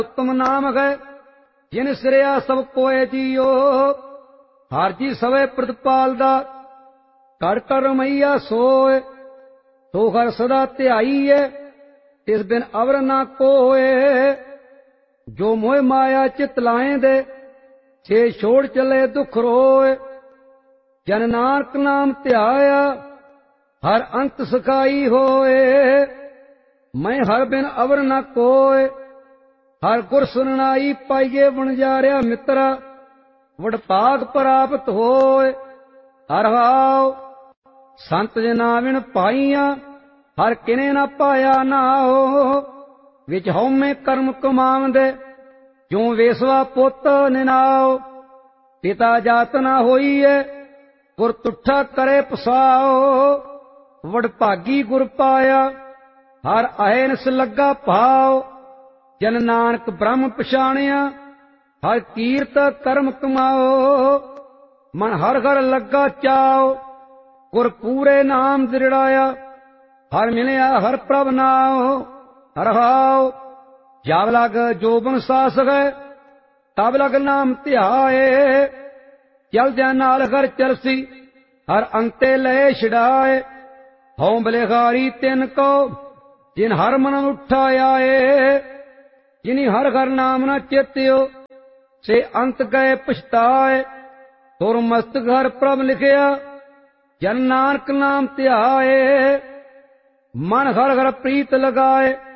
उत्तम नाम है जिन सिरिया सब कोय जियो। हर जी सवे प्रतिपाल दा कर कर रमैया सोय। तो हर सदा ध्याई है तिस बिन अवर ना कोय। जो मोह माया चित लाए दे छे छोड़ चले दुख रोय। जन नानक नाम ध्याया हर अंत सखाई होए। मैं हर बिन अवर न कोय हर गुर सुननाई पाइये वणजारिया मित्रा वडभाग प्राप्त होय। हर हाव संत जना विण पाइया हर किने न पाया नाओ। विच हउमੈ कर्म कमावंदे जो वेसवा पुत निनाओ। पिता जात न होईए गुर तुठा करे पसाओ। वडभागी गुर पाया हर अहनस लगा भाव। जन नानक ब्रह्म पछाणिया हर कीरत कर्म कमाओ। मन हर हर लगा चाओ गुर पूरे नाम दृढ़ाया। हर मिलिया हर प्रभ नाओ। हर हाव जब लग जोबन सास गए तब लग नाम ध्याए। चलद्या नाल हर चलसी हर अंते लय छिड़ाए। हौ बलिहारी तिन को जिन हर मन उठायाए। जिनी हर हर नाम न चेत्यो से अंत गए पछताए। तुर मस्तक हर प्रभ लिखिया जन नानक नाम ध्याए। मन हर हर प्रीत लगाए